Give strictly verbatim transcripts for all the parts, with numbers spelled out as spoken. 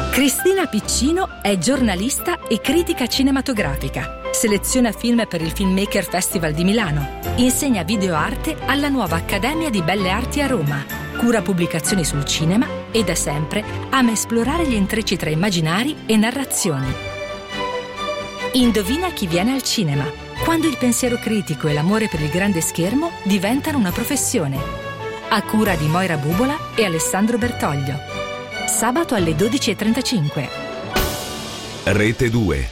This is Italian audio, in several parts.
Cristina Piccino è giornalista e critica cinematografica. Seleziona film per il Filmmaker Festival di Milano. Insegna videoarte alla nuova Accademia di Belle Arti a Roma. Cura pubblicazioni sul cinema e da sempre ama esplorare gli intrecci tra immaginari e narrazioni. Indovina chi viene al cinema. Quando il pensiero critico e l'amore per il grande schermo diventano una professione. A cura di Moira Bubola e Alessandro Bertoglio. Sabato alle dodici e trentacinque. Rete due.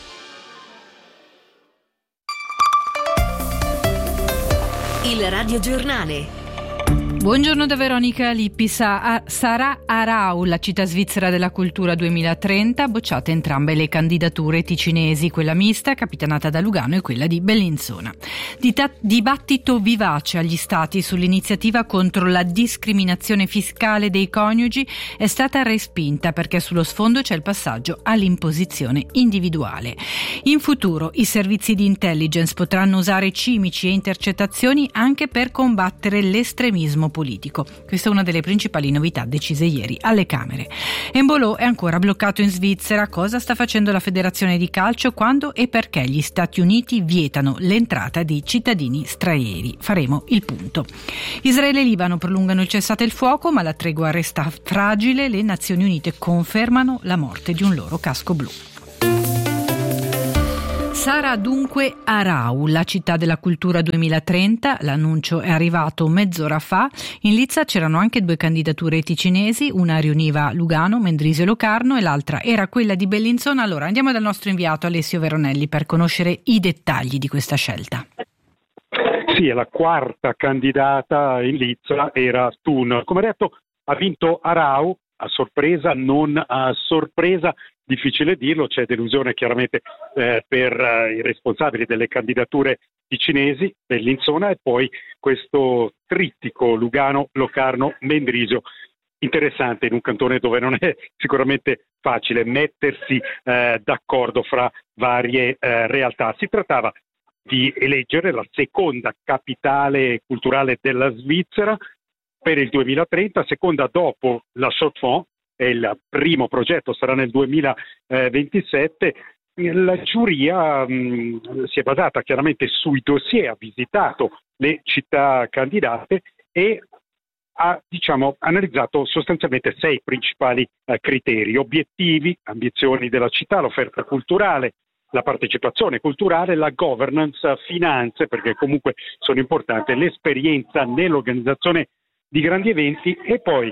Il radiogiornale. Buongiorno da Veronica Lippi. Sa- sarà Aarau la città svizzera della cultura duemilatrenta, bocciate entrambe le candidature ticinesi, quella mista capitanata da Lugano e quella di Bellinzona. Dita- dibattito vivace agli stati sull'iniziativa contro la discriminazione fiscale dei coniugi è stata respinta perché sullo sfondo c'è il passaggio all'imposizione individuale. In futuro i servizi di intelligence potranno usare cimici e intercettazioni anche per combattere l'estremismo politico. Questa è una delle principali novità decise ieri alle Camere. Embolo è ancora bloccato in Svizzera. Cosa sta facendo la Federazione di Calcio? Quando e perché gli Stati Uniti vietano l'entrata di cittadini stranieri? Faremo il punto. Israele e Libano prolungano il cessate il fuoco, ma la tregua resta fragile. Le Nazioni Unite confermano la morte di un loro casco blu. Sarà dunque Aarau, la città della cultura duemilatrenta. L'annuncio è arrivato mezz'ora fa. In lizza c'erano anche due candidature ticinesi, una riuniva Lugano, Mendrisio e Locarno e l'altra era quella di Bellinzona. Allora andiamo dal nostro inviato Alessio Veronelli per conoscere i dettagli di questa scelta. Sì, è la quarta candidata in lizza, era Thun. Come detto, ha vinto Aarau, a sorpresa, non a sorpresa. Difficile dirlo, c'è delusione chiaramente eh, per eh, i responsabili delle candidature ticinesi, Bellinzona e poi questo trittico Lugano, Locarno, Mendrisio. Interessante in un cantone dove non è sicuramente facile mettersi eh, d'accordo fra varie eh, realtà. Si trattava di eleggere la seconda capitale culturale della Svizzera per il duemilatrenta, seconda dopo la Chaux-de-Fonds. È il primo progetto, sarà nel duemilaventisette. La giuria mh, si è basata chiaramente sui dossier, ha visitato le città candidate e ha diciamo, analizzato sostanzialmente sei principali eh, criteri: obiettivi, ambizioni della città, l'offerta culturale, la partecipazione culturale, la governance, finanze, perché comunque sono importanti, l'esperienza nell'organizzazione di grandi eventi e poi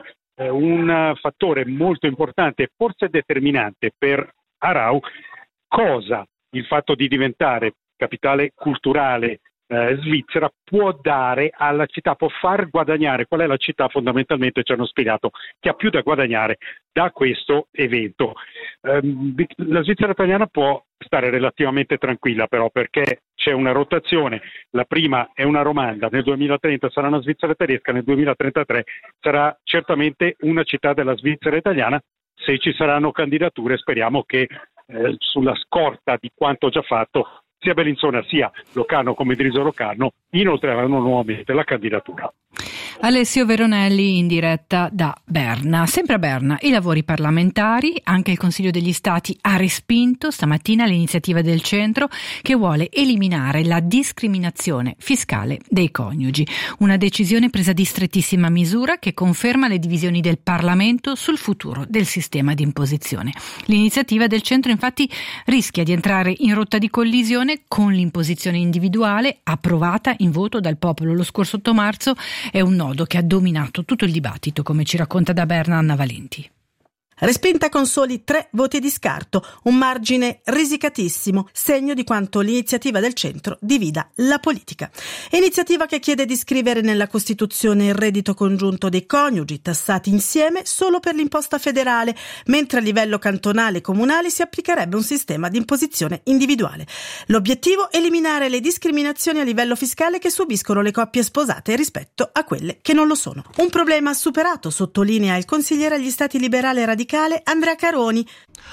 un fattore molto importante, forse determinante per Aarau, cosa il fatto di diventare capitale culturale eh, svizzera può dare alla città, può far guadagnare. Qual è la città fondamentalmente, ci hanno spiegato, che ha più da guadagnare da questo evento. Um, la Svizzera italiana può stare relativamente tranquilla però, perché c'è una rotazione. La prima è una romanda, nel duemilatrenta sarà una Svizzera tedesca, nel duemilatrentatré sarà certamente una città della Svizzera italiana. Se ci saranno candidature speriamo che eh, sulla scorta di quanto già fatto sia Bellinzona sia Locarno come Mendrisio Locarno inoltreranno nuovamente la candidatura. Alessio Veronelli in diretta da Berna. Sempre a Berna, i lavori parlamentari. Anche il Consiglio degli Stati ha respinto stamattina l'iniziativa del centro che vuole eliminare la discriminazione fiscale dei coniugi. Una decisione presa di strettissima misura che conferma le divisioni del Parlamento sul futuro del sistema di imposizione. L'iniziativa del centro infatti rischia di entrare in rotta di collisione con l'imposizione individuale approvata in voto dal popolo lo scorso otto marzo. È un nodo che ha dominato tutto il dibattito, come ci racconta da Berna Anna Valenti. Respinta con soli tre voti di scarto, un margine risicatissimo, segno di quanto l'iniziativa del centro divida la politica. Iniziativa che chiede di scrivere nella Costituzione il reddito congiunto dei coniugi tassati insieme solo per l'imposta federale, mentre a livello cantonale e comunale si applicherebbe un sistema di imposizione individuale. L'obiettivo è eliminare le discriminazioni a livello fiscale che subiscono le coppie sposate rispetto a quelle che non lo sono. Un problema superato, sottolinea il consigliere agli Stati liberale radicale radicale Andrea Caroni.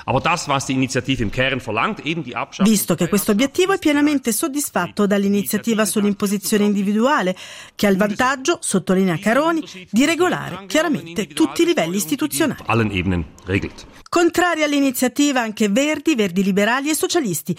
Visto che questo obiettivo è pienamente soddisfatto dall'iniziativa sull'imposizione individuale, che ha il vantaggio, sottolinea Caroni, di regolare chiaramente tutti i livelli istituzionali. Contrari all'iniziativa anche Verdi, Verdi Liberali e Socialisti.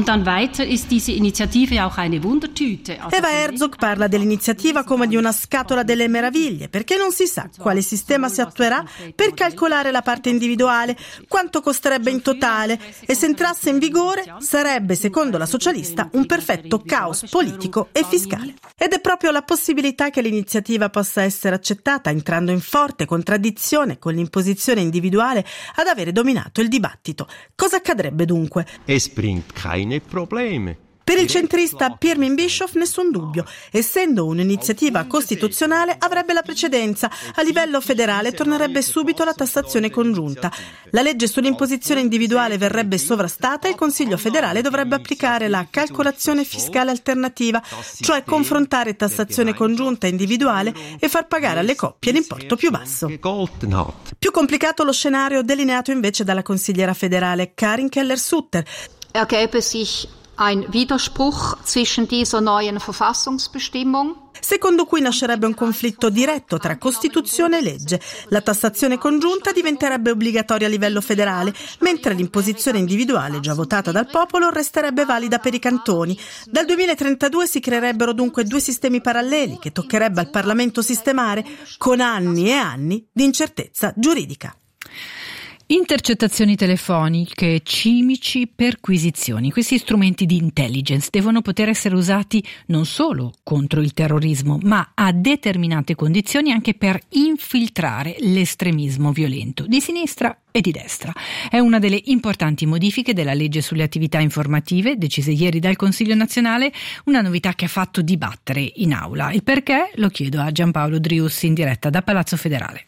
Eva Herzog parla dell'iniziativa come di una scatola delle meraviglie, perché non si sa quale sistema si attuerà per calcolare la parte individuale, quanto costerebbe in totale, e se entrasse in vigore sarebbe, secondo la socialista, un perfetto caos politico e fiscale. Ed è proprio la possibilità che l'iniziativa possa essere accettata, entrando in forte contraddizione con l'imposizione individuale, ad avere dominato il dibattito. Cosa accadrebbe dunque? Es bringt keine Probleme. Per il centrista Pirmin Bischoff nessun dubbio. Essendo un'iniziativa costituzionale avrebbe la precedenza. A livello federale tornerebbe subito la tassazione congiunta. La legge sull'imposizione individuale verrebbe sovrastata e il Consiglio federale dovrebbe applicare la calcolazione fiscale alternativa, cioè confrontare tassazione congiunta e individuale e far pagare alle coppie l'importo più basso. Più complicato lo scenario delineato invece dalla consigliera federale Karin Keller-Sutter. Ergäbe sich ein Widerspruch zwischen dieser neuen Verfassungsbestimmung, secondo cui nascerebbe un conflitto diretto tra Costituzione e legge. La tassazione congiunta diventerebbe obbligatoria a livello federale, mentre l'imposizione individuale, già votata dal popolo, resterebbe valida per i cantoni. Dal duemilatrentadue si creerebbero dunque due sistemi paralleli che toccherebbe al Parlamento sistemare, con anni e anni di incertezza giuridica. Intercettazioni telefoniche, cimici, perquisizioni. Questi strumenti di intelligence devono poter essere usati non solo contro il terrorismo, ma a determinate condizioni anche per infiltrare l'estremismo violento, di sinistra e di destra. È una delle importanti modifiche della legge sulle attività informative, decise ieri dal Consiglio nazionale, una novità che ha fatto dibattere in aula. Il perché lo chiedo a Giampaolo Driussi in diretta da Palazzo Federale.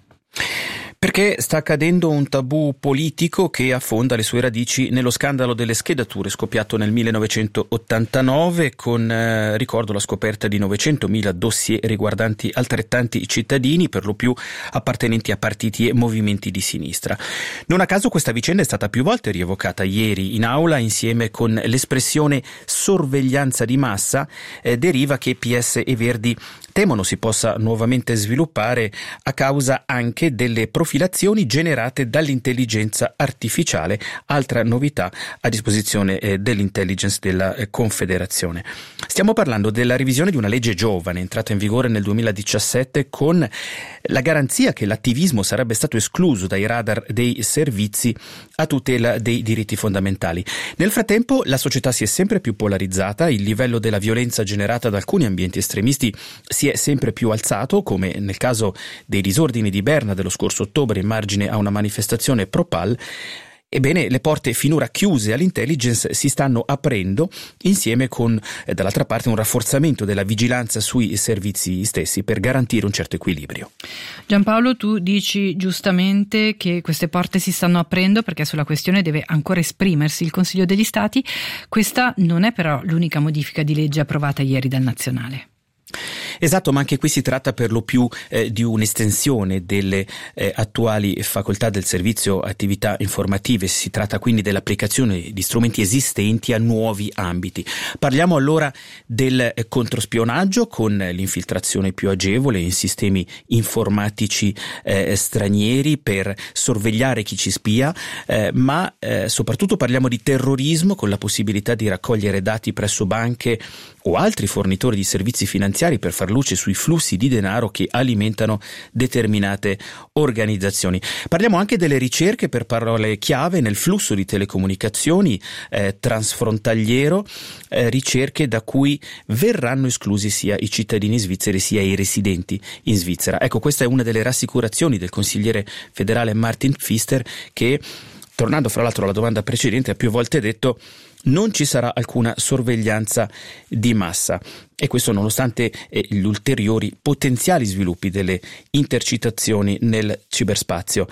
Perché sta accadendo un tabù politico che affonda le sue radici nello scandalo delle schedature scoppiato nel millenovecentottantanove con, eh, ricordo, la scoperta di novecentomila dossier riguardanti altrettanti cittadini, per lo più appartenenti a partiti e movimenti di sinistra. Non a caso questa vicenda è stata più volte rievocata ieri in aula insieme con l'espressione sorveglianza di massa, eh, deriva che P S e Verdi temono si possa nuovamente sviluppare a causa anche delle profilazioni generate dall'intelligenza artificiale, altra novità a disposizione eh, dell'intelligence della eh, Confederazione. Stiamo parlando della revisione di una legge giovane entrata in vigore nel duemiladiciassette con la garanzia che l'attivismo sarebbe stato escluso dai radar dei servizi a tutela dei diritti fondamentali. Nel frattempo la società si è sempre più polarizzata, il livello della violenza generata da alcuni ambienti estremisti si è sempre più alzato, come nel caso dei disordini di Berna dello scorso ottobre in margine a una manifestazione pro-Pal. Ebbene, le porte finora chiuse all'intelligence si stanno aprendo insieme con, eh, dall'altra parte, un rafforzamento della vigilanza sui servizi stessi per garantire un certo equilibrio. Giampaolo, tu dici giustamente che queste porte si stanno aprendo perché sulla questione deve ancora esprimersi il Consiglio degli Stati. Questa non è però l'unica modifica di legge approvata ieri dal Nazionale. Esatto, ma anche qui si tratta per lo più eh, di un'estensione delle eh, attuali facoltà del servizio attività informative. Si tratta quindi dell'applicazione di strumenti esistenti a nuovi ambiti. Parliamo allora del eh, controspionaggio con l'infiltrazione più agevole in sistemi informatici eh, stranieri per sorvegliare chi ci spia, eh, ma eh, soprattutto parliamo di terrorismo con la possibilità di raccogliere dati presso banche o altri fornitori di servizi finanziari per far luce sui flussi di denaro che alimentano determinate organizzazioni. Parliamo anche delle ricerche per parole chiave nel flusso di telecomunicazioni eh, transfrontaliero, eh, ricerche da cui verranno esclusi sia i cittadini svizzeri sia i residenti in Svizzera. Ecco, questa è una delle rassicurazioni del consigliere federale Martin Pfister che, tornando fra l'altro alla domanda precedente, ha più volte detto non ci sarà alcuna sorveglianza di massa, e questo nonostante eh, gli ulteriori potenziali sviluppi delle intercettazioni nel ciberspazio.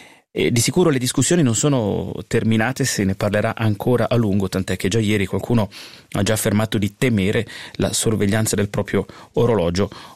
E di sicuro le discussioni non sono terminate, se ne parlerà ancora a lungo, tant'è che già ieri qualcuno ha già affermato di temere la sorveglianza del proprio orologio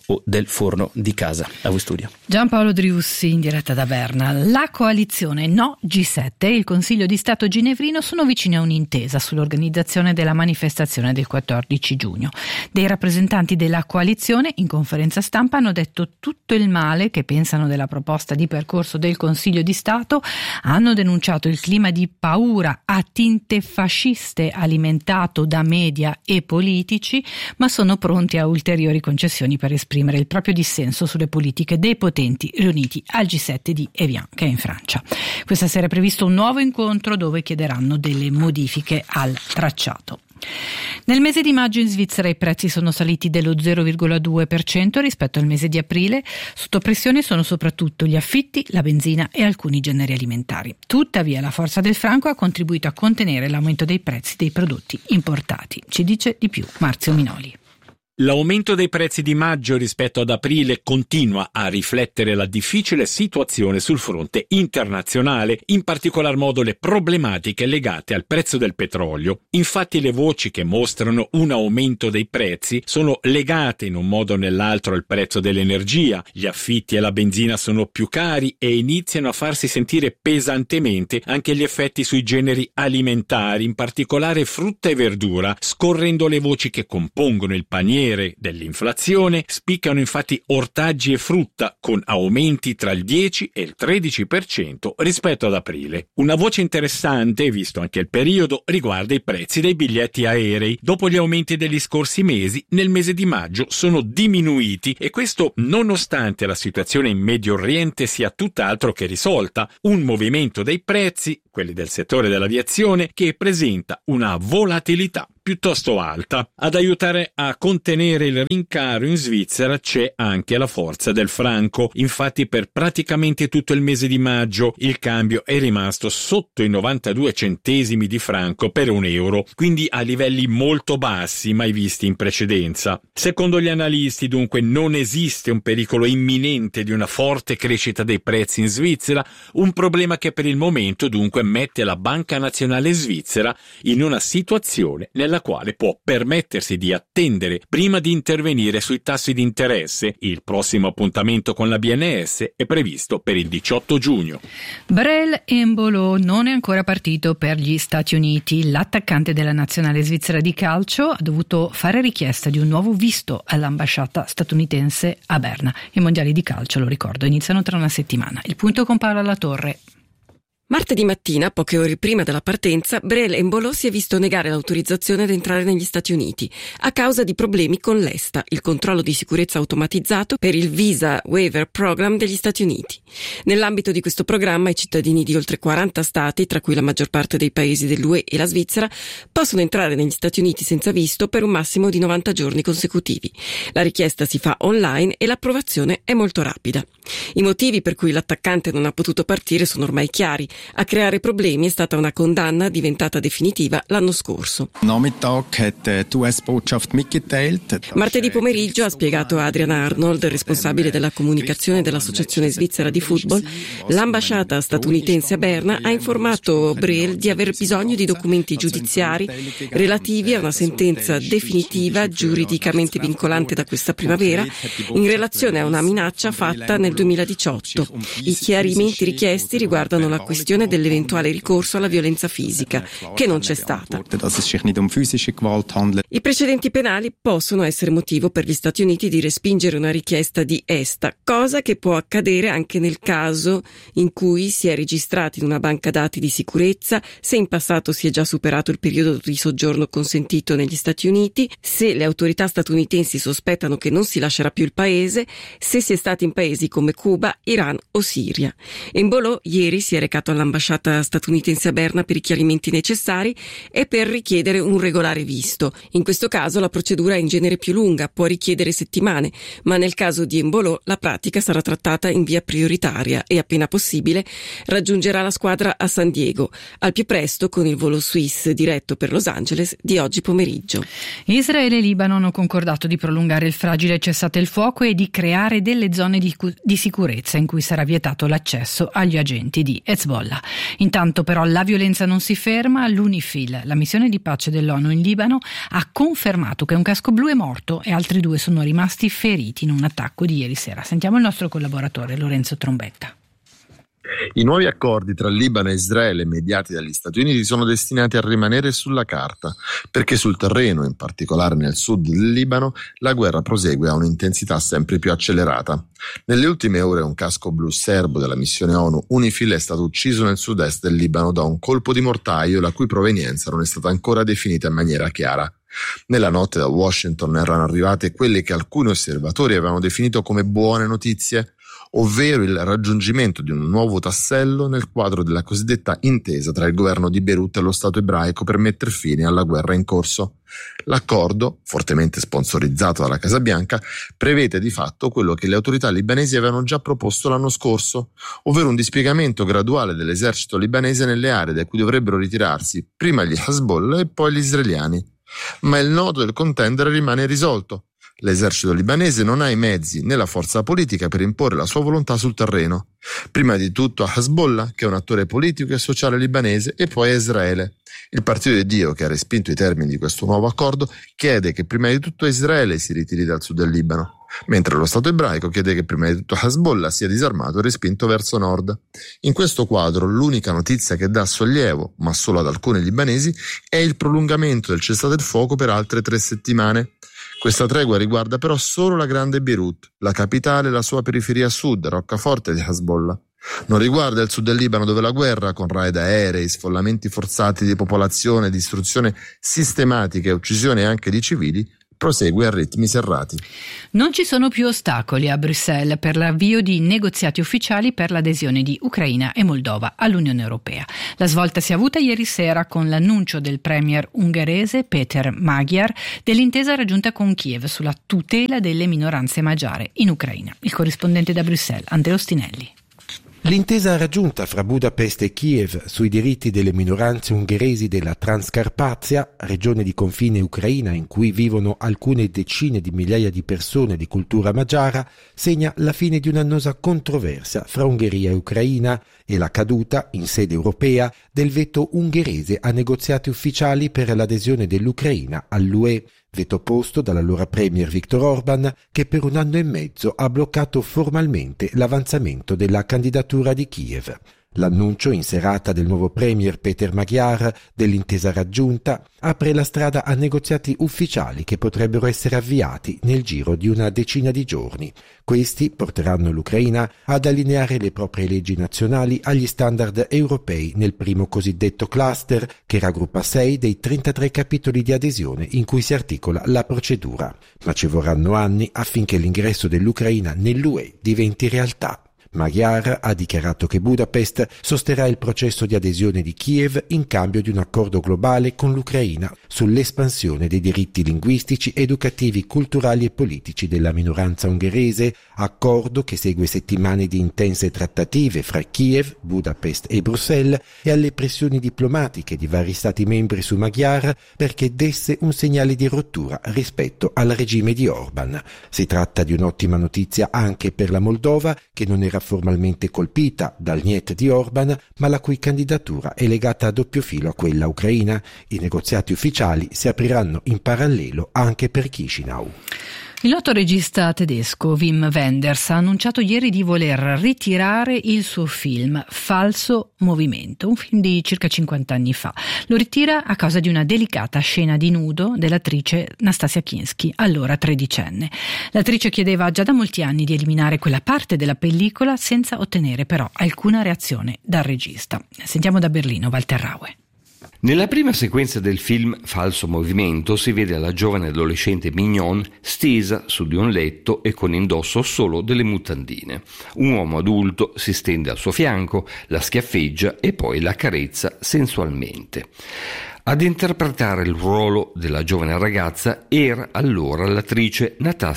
o del forno di casa. A voi studio. Giampaolo Driussi in diretta da Berna. La coalizione No G sette e il Consiglio di Stato ginevrino sono vicini a un'intesa sull'organizzazione della manifestazione del quattordici giugno. Dei rappresentanti della coalizione in conferenza stampa hanno detto tutto il male che pensano della proposta di percorso del Consiglio di Stato, hanno denunciato il clima di paura a tinte fasciste alimentato da media e politici, ma sono pronti a ulteriori concessioni per esprimere il proprio dissenso sulle politiche dei potenti riuniti al G sette di Evian, che è in Francia. Questa sera è previsto un nuovo incontro dove chiederanno delle modifiche al tracciato. Nel mese di maggio in Svizzera i prezzi sono saliti dello zero virgola due per cento rispetto al mese di aprile. Sotto pressione sono soprattutto gli affitti, la benzina e alcuni generi alimentari. Tuttavia la forza del franco ha contribuito a contenere l'aumento dei prezzi dei prodotti importati. Ci dice di più Marzio Minoli. L'aumento dei prezzi di maggio rispetto ad aprile continua a riflettere la difficile situazione sul fronte internazionale, in particolar modo le problematiche legate al prezzo del petrolio. Infatti le voci che mostrano un aumento dei prezzi sono legate in un modo o nell'altro al prezzo dell'energia, gli affitti e la benzina sono più cari e iniziano a farsi sentire pesantemente anche gli effetti sui generi alimentari, in particolare frutta e verdura. Scorrendo le voci che compongono il paniere dell'inflazione, spiccano infatti ortaggi e frutta con aumenti tra il dieci e il tredici per cento rispetto ad aprile. Una voce interessante, visto anche il periodo, riguarda i prezzi dei biglietti aerei. Dopo gli aumenti degli scorsi mesi, nel mese di maggio sono diminuiti, e questo nonostante la situazione in Medio Oriente sia tutt'altro che risolta. Un movimento dei prezzi, quelli del settore dell'aviazione, che presenta una volatilità piuttosto alta. Ad aiutare a contenere il rincaro in Svizzera c'è anche la forza del franco. Infatti per praticamente tutto il mese di maggio il cambio è rimasto sotto i novantadue centesimi di franco per un euro, quindi a livelli molto bassi mai visti in precedenza. Secondo gli analisti dunque non esiste un pericolo imminente di una forte crescita dei prezzi in Svizzera, un problema che per il momento dunque mette la Banca Nazionale Svizzera in una situazione nella quale può permettersi di attendere prima di intervenire sui tassi di interesse. Il prossimo appuntamento con la B N S è previsto per il diciotto giugno. Breel Embolo non è ancora partito per gli Stati Uniti. L'attaccante della nazionale svizzera di calcio ha dovuto fare richiesta di un nuovo visto all'ambasciata statunitense a Berna. I mondiali di calcio, lo ricordo, iniziano tra una settimana. Il punto con Paola Latorre. Martedì mattina, poche ore prima della partenza, Breel Embolo si è visto negare l'autorizzazione ad entrare negli Stati Uniti a causa di problemi con l'E S T A, il controllo di sicurezza automatizzato per il Visa Waiver Program degli Stati Uniti. Nell'ambito di questo programma i cittadini di oltre quaranta stati, tra cui la maggior parte dei paesi dell'U E e la Svizzera, possono entrare negli Stati Uniti senza visto per un massimo di novanta giorni consecutivi. La richiesta si fa online e l'approvazione è molto rapida. I motivi per cui l'attaccante non ha potuto partire sono ormai chiari. A creare problemi è stata una condanna diventata definitiva l'anno scorso. Martedì pomeriggio ha spiegato Adrian Arnold, responsabile della comunicazione dell'Associazione Svizzera di Football, l'ambasciata statunitense a Berna ha informato Breel di aver bisogno di documenti giudiziari relativi a una sentenza definitiva giuridicamente vincolante da questa primavera in relazione a una minaccia fatta nel duemiladiciotto. I chiarimenti richiesti riguardano la questione dell'eventuale ricorso alla violenza fisica, che non c'è stata. I precedenti penali possono essere motivo per gli Stati Uniti di respingere una richiesta di E S T A, cosa che può accadere anche nel caso in cui si è registrati in una banca dati di sicurezza, se in passato si è già superato il periodo di soggiorno consentito negli Stati Uniti, se le autorità statunitensi sospettano che non si lascerà più il paese, se si è stati in paesi come Cuba, Iran o Siria. Embolo ieri si è recato all'ambasciata statunitense a Berna per i chiarimenti necessari e per richiedere un regolare visto. In questo caso la procedura è in genere più lunga, può richiedere settimane, ma nel caso di Embolo la pratica sarà trattata in via prioritaria e appena possibile raggiungerà la squadra a San Diego, al più presto con il volo Swiss diretto per Los Angeles di oggi pomeriggio. Israele e Libano hanno concordato di prolungare il fragile cessate il fuoco e di creare delle zone di, di di sicurezza in cui sarà vietato l'accesso agli agenti di Hezbollah. Intanto però la violenza non si ferma. L'UNIFIL, la missione di pace dell'ONU in Libano, ha confermato che un casco blu è morto e altri due sono rimasti feriti in un attacco di ieri sera. Sentiamo il nostro collaboratore Lorenzo Trombetta. I nuovi accordi tra Libano e Israele mediati dagli Stati Uniti sono destinati a rimanere sulla carta, perché sul terreno, in particolare nel sud del Libano, la guerra prosegue a un'intensità sempre più accelerata. Nelle ultime ore un casco blu serbo della missione ONU UNIFIL è stato ucciso nel sud-est del Libano da un colpo di mortaio la cui provenienza non è stata ancora definita in maniera chiara. Nella notte da Washington erano arrivate quelle che alcuni osservatori avevano definito come buone notizie, ovvero il raggiungimento di un nuovo tassello nel quadro della cosiddetta intesa tra il governo di Beirut e lo Stato ebraico per mettere fine alla guerra in corso. L'accordo, fortemente sponsorizzato dalla Casa Bianca, prevede di fatto quello che le autorità libanesi avevano già proposto l'anno scorso, ovvero un dispiegamento graduale dell'esercito libanese nelle aree da cui dovrebbero ritirarsi prima gli Hezbollah e poi gli israeliani. Ma il nodo del contendere rimane irrisolto. L'esercito libanese non ha i mezzi né la forza politica per imporre la sua volontà sul terreno. Prima di tutto a Hezbollah, che è un attore politico e sociale libanese, e poi a Israele. Il Partito di Dio, che ha respinto i termini di questo nuovo accordo, chiede che prima di tutto Israele si ritiri dal sud del Libano, mentre lo Stato ebraico chiede che prima di tutto Hezbollah sia disarmato e respinto verso nord. In questo quadro l'unica notizia che dà sollievo, ma solo ad alcuni libanesi, è il prolungamento del cessate il fuoco per altre tre settimane. Questa tregua riguarda però solo la grande Beirut, la capitale e la sua periferia sud, roccaforte di Hezbollah. Non riguarda il sud del Libano, dove la guerra, con raid aerei, sfollamenti forzati di popolazione, distruzione sistematica e uccisione anche di civili, prosegue a ritmi serrati. Non ci sono più ostacoli a Bruxelles per l'avvio di negoziati ufficiali per l'adesione di Ucraina e Moldova all'Unione Europea. La svolta si è avuta ieri sera con l'annuncio del premier ungherese Péter Magyar dell'intesa raggiunta con Kiev sulla tutela delle minoranze magiare in Ucraina. Il corrispondente da Bruxelles, Andrea Ostinelli. L'intesa raggiunta fra Budapest e Kiev sui diritti delle minoranze ungheresi della Transcarpazia, regione di confine ucraina in cui vivono alcune decine di migliaia di persone di cultura magiara, segna la fine di un'annosa controversia fra Ungheria e Ucraina e la caduta, in sede europea, del veto ungherese a negoziati ufficiali per l'adesione dell'Ucraina all'U E, veto posto dall'allora premier Viktor Orban, che per un anno e mezzo ha bloccato formalmente l'avanzamento della candidatura di Kiev. L'annuncio in serata del nuovo premier Péter Magyar dell'intesa raggiunta apre la strada a negoziati ufficiali che potrebbero essere avviati nel giro di una decina di giorni. Questi porteranno l'Ucraina ad allineare le proprie leggi nazionali agli standard europei nel primo cosiddetto cluster, che raggruppa sei dei trentatré capitoli di adesione in cui si articola la procedura. Ma ci vorranno anni affinché l'ingresso dell'Ucraina nell'U E diventi realtà. Magyar ha dichiarato che Budapest sosterrà il processo di adesione di Kiev in cambio di un accordo globale con l'Ucraina sull'espansione dei diritti linguistici, educativi, culturali e politici della minoranza ungherese, accordo che segue settimane di intense trattative fra Kiev, Budapest e Bruxelles e alle pressioni diplomatiche di vari stati membri su Magyar perché desse un segnale di rottura rispetto al regime di Orban. Si tratta di un'ottima notizia anche per la Moldova, che non era formalmente colpita dal niet di Orban, ma la cui candidatura è legata a doppio filo a quella ucraina. I negoziati ufficiali si apriranno in parallelo anche per Chișinău. Il noto regista tedesco Wim Wenders ha annunciato ieri di voler ritirare il suo film Falso Movimento, un film di circa cinquanta anni fa. Lo ritira a causa di una delicata scena di nudo dell'attrice Nastasia Kinski, allora tredicenne. L'attrice chiedeva già da molti anni di eliminare quella parte della pellicola senza ottenere però alcuna reazione dal regista. Sentiamo da Berlino Walter Raue. Nella prima sequenza del film Falso Movimento si vede la giovane adolescente Mignon stesa su di un letto e con indosso solo delle mutandine. Un uomo adulto si stende al suo fianco, la schiaffeggia e poi la carezza sensualmente. Ad interpretare il ruolo della giovane ragazza era allora l'attrice Nastasia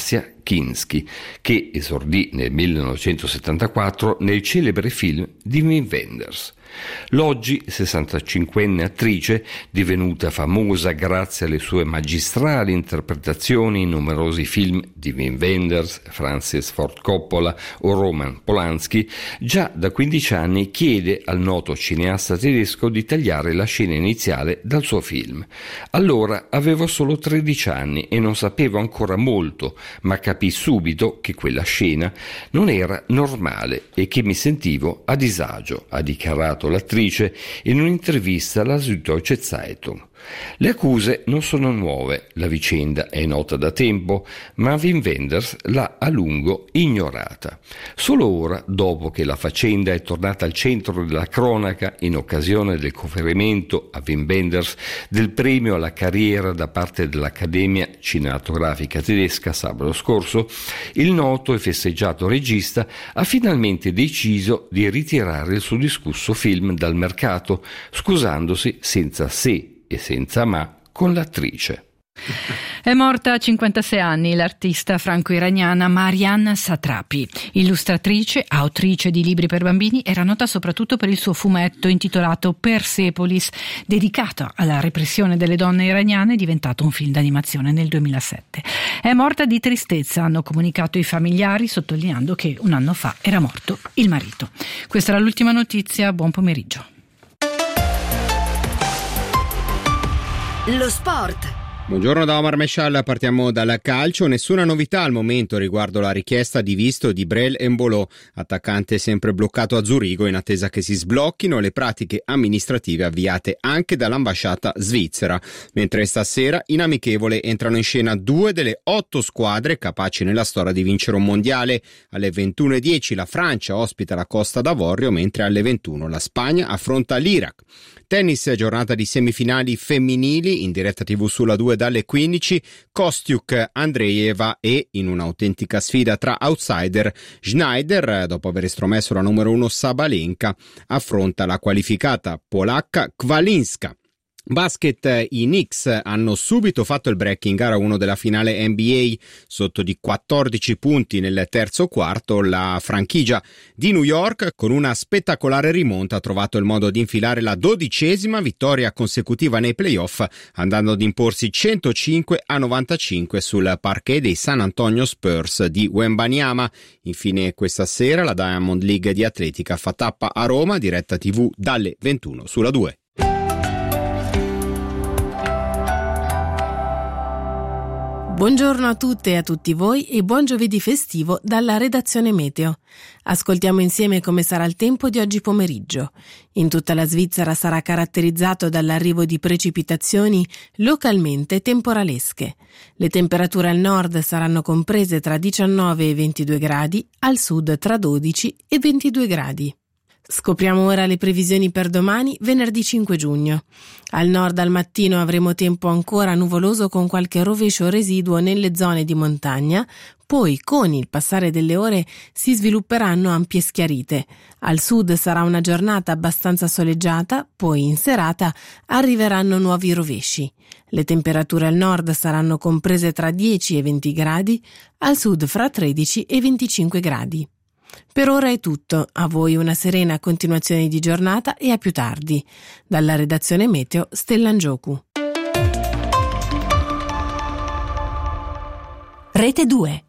Kinski, che esordì nel millenovecentosettantaquattro nel celebre film di Wim Wenders. L'oggi sessantacinquenne attrice, divenuta famosa grazie alle sue magistrali interpretazioni in numerosi film di Wim Wenders, Francis Ford Coppola o Roman Polanski, già da quindici anni chiede al noto cineasta tedesco di tagliare la scena iniziale dal suo film. Allora avevo solo tredici anni e non sapevo ancora molto, ma capii subito che quella scena non era normale e che mi sentivo a disagio, ha dichiarato l'attrice in un'intervista alla Süddeutsche Zeitung. Le accuse non sono nuove, la vicenda è nota da tempo, ma Wim Wenders l'ha a lungo ignorata. Solo ora, dopo che la faccenda è tornata al centro della cronaca in occasione del conferimento a Wim Wenders del premio alla carriera da parte dell'Accademia Cinematografica tedesca sabato scorso, il noto e festeggiato regista ha finalmente deciso di ritirare il suo discusso film dal mercato, scusandosi senza se e senza ma con l'attrice. È morta a cinquantasei anni l'artista franco-iraniana Marianne Satrapi. Illustratrice, autrice di libri per bambini, era nota soprattutto per il suo fumetto intitolato Persepolis, dedicato alla repressione delle donne iraniane, diventato un film d'animazione nel duemilasette. È morta di tristezza, hanno comunicato i familiari, sottolineando che un anno fa era morto il marito. Questa era l'ultima notizia, buon pomeriggio. Lo sport. Buongiorno da Omar Meshal, partiamo dal calcio. Nessuna novità al momento riguardo la richiesta di visto di Brel Embolo, attaccante sempre bloccato a Zurigo in attesa che si sblocchino le pratiche amministrative avviate anche dall'ambasciata svizzera. Mentre stasera in amichevole entrano in scena due delle otto squadre capaci nella storia di vincere un mondiale. Alle ventuno e dieci la Francia ospita la Costa d'Avorio, mentre alle ventuno la Spagna affronta l'Iraq. Tennis, giornata di semifinali femminili, in diretta tivù sulla due dalle quindici, Kostiuk, Andreeva e, in un'autentica sfida tra outsider, Schneider, dopo aver estromesso la numero uno Sabalenka, affronta la qualificata polacca Kwalinska. Basket, i Knicks hanno subito fatto il break in gara uno della finale N B A, sotto di quattordici punti nel terzo quarto. La franchigia di New York, con una spettacolare rimonta, ha trovato il modo di infilare la dodicesima vittoria consecutiva nei playoff, andando ad imporsi centocinque a novantacinque sul parquet dei San Antonio Spurs di Wembanyama. Infine questa sera la Diamond League di atletica fa tappa a Roma, diretta tivù dalle ventuno sulla due. Buongiorno a tutte e a tutti voi e buon giovedì festivo dalla redazione Meteo. Ascoltiamo insieme come sarà il tempo di oggi pomeriggio. In tutta la Svizzera sarà caratterizzato dall'arrivo di precipitazioni localmente temporalesche. Le temperature al nord saranno comprese tra diciannove e ventidue gradi, al sud tra dodici e ventidue gradi. Scopriamo ora le previsioni per domani, venerdì cinque giugno. Al nord al mattino avremo tempo ancora nuvoloso con qualche rovescio residuo nelle zone di montagna, poi con il passare delle ore si svilupperanno ampie schiarite. Al sud sarà una giornata abbastanza soleggiata, poi in serata arriveranno nuovi rovesci. Le temperature al nord saranno comprese tra dieci e venti gradi, al sud fra tredici e venticinque gradi. Per ora è tutto, a voi una serena continuazione di giornata e a più tardi. Dalla redazione Meteo, Stella Ngioku. Rete due.